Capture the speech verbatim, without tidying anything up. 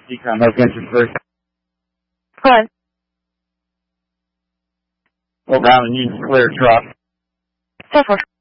Decom, health engine first. One. Hold down and use clear drop. Four.